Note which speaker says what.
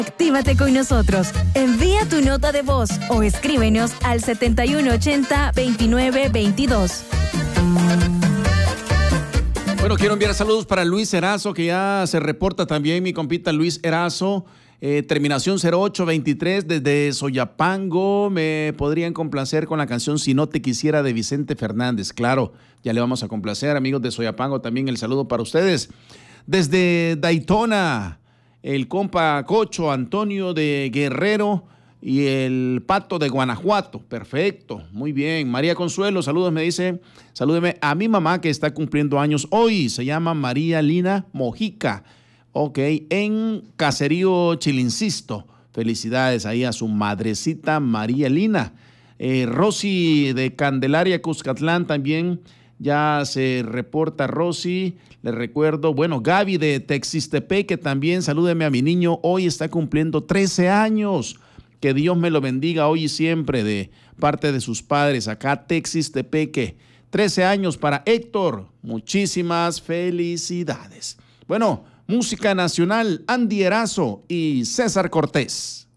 Speaker 1: Actívate con nosotros. Envía tu nota de voz o escríbenos al 7180-2922.
Speaker 2: Bueno, quiero enviar saludos para Luis Erazo, que ya se reporta también, mi compita Luis Erazo, terminación 0823 desde Soyapango. Me podrían complacer con la canción Si no te quisiera de Vicente Fernández. Claro, ya le vamos a complacer, amigos de Soyapango, también el saludo para ustedes. Desde Daytona, el compa Cocho Antonio de Guerrero y el Pato de Guanajuato. Perfecto, muy bien. María Consuelo, saludos, me dice, salúdeme a mi mamá que está cumpliendo años hoy. Se llama María Lina Mojica, ok, en Caserío Chilincisto. Felicidades ahí a su madrecita María Lina. Rosy de Candelaria, Cuscatlán también. Ya se reporta Rosy, le recuerdo, bueno, Gaby de Texistepeque también, salúdeme a mi niño, hoy está cumpliendo 13 años, que Dios me lo bendiga hoy y siempre de parte de sus padres, acá Texistepeque, 13 años para Héctor, muchísimas felicidades. Bueno, música nacional, Andy Erazo y César Cortés.